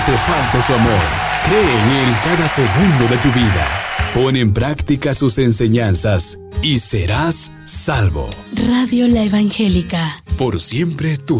te falte su amor. Cree en Él cada segundo de tu vida. Pon en práctica sus enseñanzas y serás salvo. Radio La Evangélica. Por siempre tu